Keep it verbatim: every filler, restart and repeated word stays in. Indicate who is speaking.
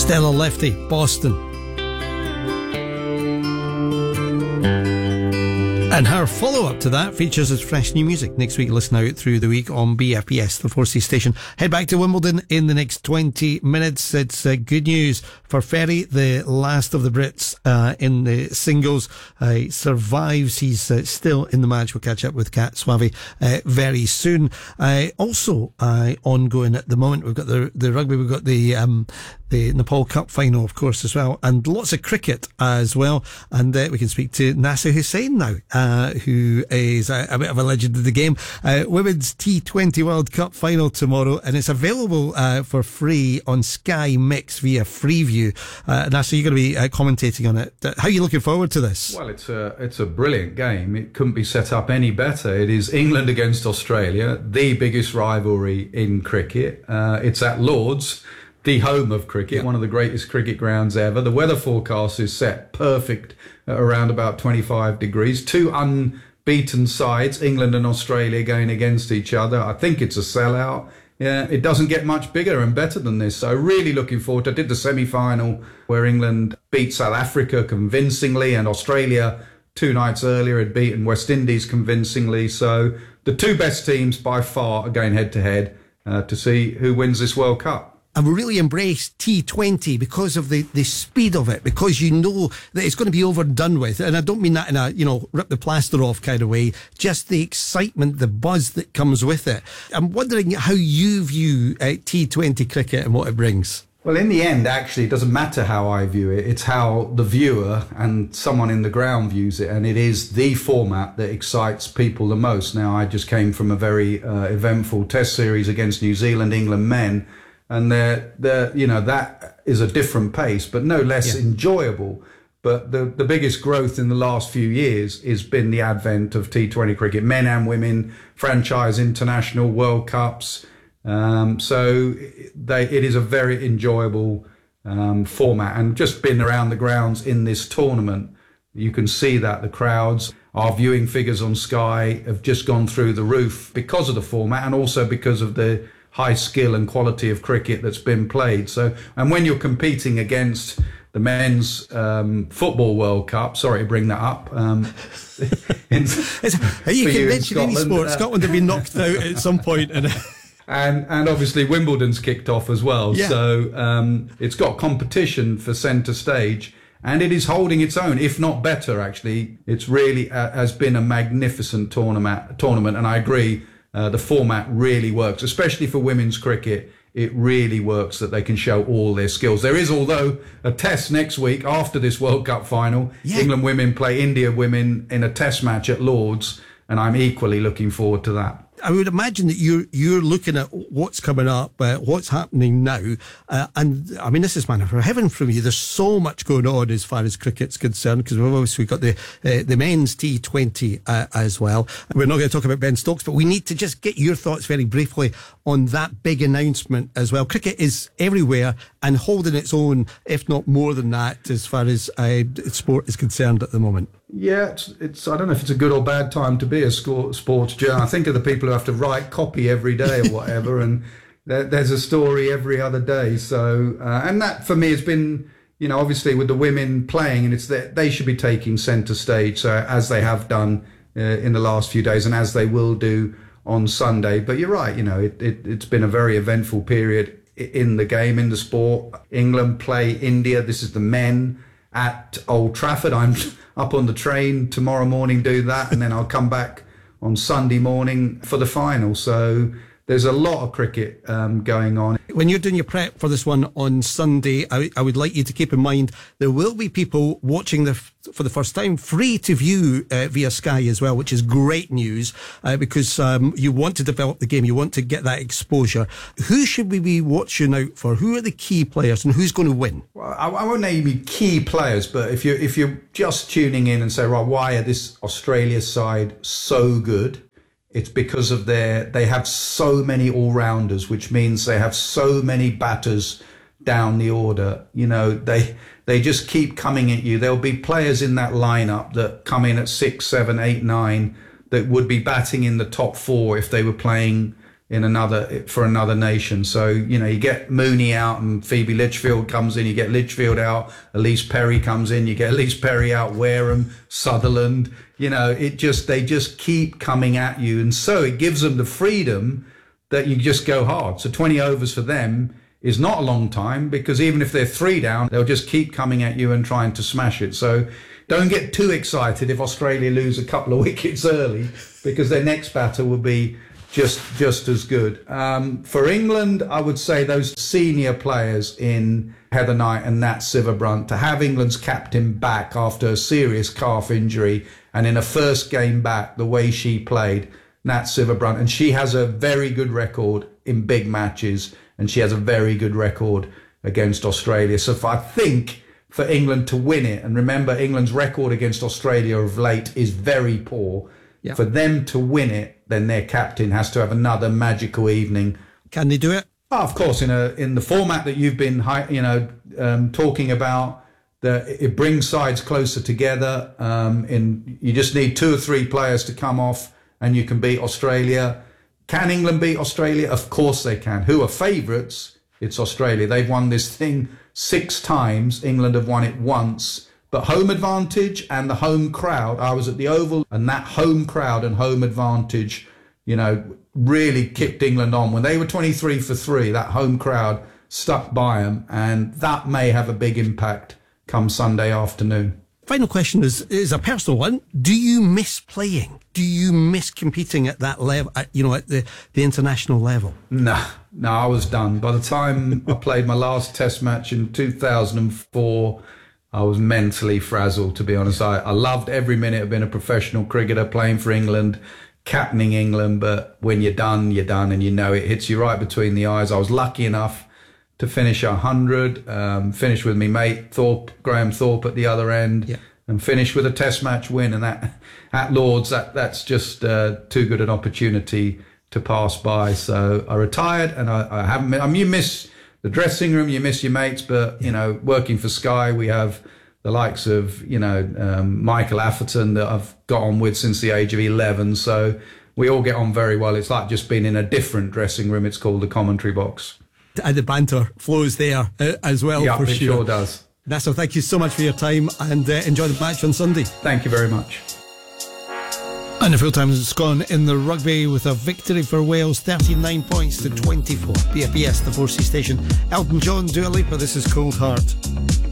Speaker 1: Stella Lefty, Boston. And her follow-up to that features as fresh new music. Next week, listen out through the week on B F P S, the four C station. Head back to Wimbledon in the next twenty minutes. It's uh, good news for Ferry, the last of the Brits uh, in the singles. Uh, survives. He's uh, still in the match. We'll catch up with Kat Suave uh, very soon. Uh, also, uh, ongoing at the moment, we've got the, the rugby, we've got the... Um, the Nepal Cup final, of course, as well, and lots of cricket as well. And uh, we can speak to Nasser Hussain now, uh, who is a, a bit of a legend of the game. Uh, Women's T twenty World Cup final tomorrow, and it's available uh, for free on Sky Mix via Freeview. Uh, Nasser, you're going to be uh, commentating on it. How are you looking forward to this?
Speaker 2: Well, it's a it's a brilliant game. It couldn't be set up any better. It is England against Australia, the biggest rivalry in cricket. Uh, it's at Lord's, the home of cricket, yeah. One of the greatest cricket grounds ever. The weather forecast is set perfect at around about twenty-five degrees. Two unbeaten sides, England and Australia, going against each other. I think it's a sellout. Yeah, it doesn't get much bigger and better than this. So really looking forward to it. I did the semi-final where England beat South Africa convincingly, and Australia two nights earlier had beaten West Indies convincingly. So the two best teams by far are going head-to-head uh, to see who wins this World Cup.
Speaker 1: And we really embrace T twenty because of the, the speed of it, because you know that it's going to be over and done with. And I don't mean that in a, you know, rip the plaster off kind of way, just the excitement, the buzz that comes with it. I'm wondering how you view uh, T twenty cricket and what it brings.
Speaker 2: Well, in the end, actually, it doesn't matter how I view it. It's how the viewer and someone in the ground views it. And it is the format that excites people the most. Now, I just came from a very uh, eventful test series against New Zealand, England men. And they're, they're, you know, that is a different pace, but no less yeah. enjoyable. But the, the biggest growth in the last few years has been the advent of T twenty cricket, men and women, franchise international World Cups. Um, so they, it is a very enjoyable um, format. And just been around the grounds in this tournament, you can see that the crowds, our viewing figures on Sky have just gone through the roof because of the format and also because of the high skill and quality of cricket that's been played. So, and when you're competing against the men's um, football World Cup, sorry to bring that up. Um, in,
Speaker 1: Are you can mention any sport?
Speaker 2: Uh,
Speaker 1: Scotland have been knocked out at some point. And,
Speaker 2: and and obviously Wimbledon's kicked off as well.
Speaker 1: Yeah.
Speaker 2: So um, it's got competition for centre stage. And it is holding its own, if not better, actually. It's really uh, has been a magnificent tournament, tournament, and I agree. Uh, the format really works, especially for women's cricket. It really works that they can show all their skills. There is, although, a test next week after this World Cup final. Yeah. England women play India women in a test match at Lord's, and I'm equally looking forward to that.
Speaker 1: I would imagine that you're you're looking at what's coming up, uh, what's happening now, uh, and I mean this is manna from heaven from you. There's so much going on as far as cricket's concerned, because we've obviously got the uh, the men's T twenty uh, as well. We're not going to talk about Ben Stokes, but we need to just get your thoughts very briefly on that big announcement as well. Cricket is everywhere and holding its own, if not more than that, as far as uh, sport is concerned at the moment.
Speaker 2: Yeah, it's, it's. I don't know if it's a good or bad time to be a sports journalist. I think of the people who have to write copy every day or whatever, and there, there's a story every other day. So, uh, and that for me has been, you know, obviously with the women playing, and it's that they should be taking centre stage, so as they have done uh, in the last few days, and as they will do on Sunday. But you're right, you know, it, it, it's been a very eventful period in the game, in the sport. England play India. This is the men at Old Trafford. I'm up on the train tomorrow morning, do that, and then I'll come back on Sunday morning for the final. So there's a lot of cricket um, going on.
Speaker 1: When you're doing your prep for this one on Sunday, I, I would like you to keep in mind there will be people watching the, for the first time, free to view uh, via Sky as well, which is great news uh, because um, you want to develop the game, you want to get that exposure. Who should we be watching out for? Who are the key players and who's going to win?
Speaker 2: Well, I, I won't name you key players, but if you're, if you're just tuning in and say, right, why are this Australia side so good? It's because of their, they have so many all-rounders, which means they have so many batters down the order. You know, they they just keep coming at you. There'll be players in that lineup that come in at six, seven, eight, nine that would be batting in the top four if they were playing in another for another nation. So, you know, you get Mooney out and Phoebe Litchfield comes in, you get Litchfield out, Elise Perry comes in, you get Elise Perry out, Wareham, Sutherland, you know, it just, they just keep coming at you. And so it gives them the freedom that you just go hard. So twenty overs for them is not a long time, because even if they're three down, they'll just keep coming at you and trying to smash it. So don't get too excited if Australia lose a couple of wickets early, because their next batter will be just just as good. Um, for England, I would say those senior players in Heather Knight and Nat Sciver-Brunt, to have England's captain back after a serious calf injury and in a first game back, the way she played, Nat Sciver-Brunt, and she has a very good record in big matches, and she has a very good record against Australia. So if I think for England to win it, and remember England's record against Australia of late is very poor, yeah. For them to win it, then their captain has to have another magical evening.
Speaker 1: Can they do it?
Speaker 2: Oh, of course, in a in the format that you've been, you know, um, talking about, that it brings sides closer together. Um, in you just need two or three players to come off, and you can beat Australia. Can England beat Australia? Of course they can. Who are favourites? It's Australia. They've won this thing six times. England have won it once. But home advantage and the home crowd, I was at the Oval, and that home crowd and home advantage, you know, really kicked England on. When they were twenty-three for three, that home crowd stuck by them, and that may have a big impact come Sunday afternoon.
Speaker 1: Final question is is a personal one. Do you miss playing? Do you miss competing at that level, at, you know, at the, the international level?
Speaker 2: No, no, I was done. By the time I played my last test match in two thousand four, I was mentally frazzled, to be honest. I, I loved every minute of being a professional cricketer, playing for England, captaining England. But when you're done, you're done, and you know it hits you right between the eyes. I was lucky enough to finish one hundred, um, finish with me mate Thorpe, Graham Thorpe at the other end, yeah. and finish with a test match win. And that at Lords, that that's just uh, too good an opportunity to pass by. So I retired, and I, I haven't. I mean, you miss the dressing room, you miss your mates, but, you know, working for Sky, we have the likes of, you know, um, Michael Atherton that I've got on with since the age of eleven. So we all get on very well. It's like just being in a different dressing room. It's called the commentary box.
Speaker 1: And the banter flows there uh, as well,
Speaker 2: yeah,
Speaker 1: for
Speaker 2: it
Speaker 1: sure.
Speaker 2: sure does.
Speaker 1: Nasser, thank you so much for your time, and uh, enjoy the match on Sunday.
Speaker 2: Thank you very much.
Speaker 1: And the full-time has gone in the rugby with a victory for Wales, thirty-nine points to twenty-four. B F B S, the four C station. Elton John, Dua Lipa, this is Cold Heart.